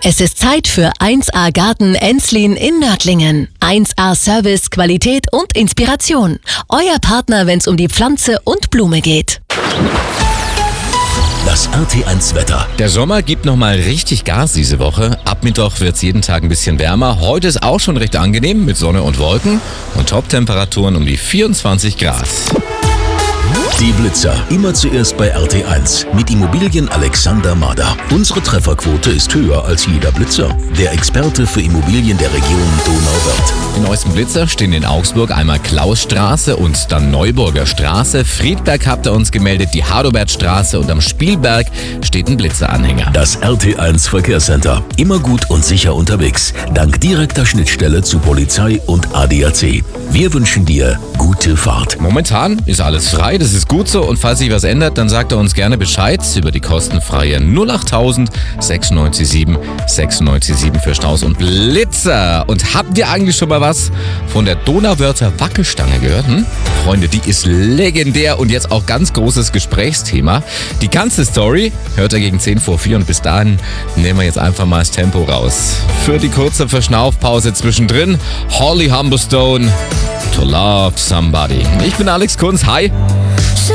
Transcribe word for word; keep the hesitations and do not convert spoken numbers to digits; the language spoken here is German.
Es ist Zeit für eins A Garten Enslin in Nördlingen. eins A Service, Qualität und Inspiration. Euer Partner, wenn es um die Pflanze und Blume geht. Das R T eins Wetter. Der Sommer gibt nochmal richtig Gas diese Woche. Ab Mittwoch wird es jeden Tag ein bisschen wärmer. Heute ist auch schon recht angenehm mit Sonne und Wolken und Top-Temperaturen um die vierundzwanzig Grad. Die Blitzer. Immer zuerst bei R T eins. Mit Immobilien Alexander Mader. Unsere Trefferquote ist höher als jeder Blitzer. Der Experte für Immobilien der Region Donauwörth. Die neuesten Blitzer stehen in Augsburg einmal Klausstraße und dann Neuburger Straße. Friedberg habt ihr uns gemeldet, die Hadobertstraße und am Spielberg steht ein Blitzeranhänger. Das R T eins Verkehrscenter. Immer gut und sicher unterwegs. Dank direkter Schnittstelle zu Polizei und A D A C. Wir wünschen dir gute Fahrt. Momentan ist alles frei, das ist gut so. Und falls sich was ändert, dann sagt er uns gerne Bescheid über die kostenfreie null acht null null sechs neun sieben sechs neun sieben für Staus und Blitzer. Und habt ihr eigentlich schon mal was von der Donauwörther Wackelstange gehört? Hm? Freunde, die ist legendär und jetzt auch ganz großes Gesprächsthema. Die ganze Story hört ihr gegen zehn vor vier und bis dahin nehmen wir jetzt einfach mal das Tempo raus. Für die kurze Verschnaufpause zwischendrin Holly Humberstone, To Love Somebody. Ich bin Alex Kunz, hi.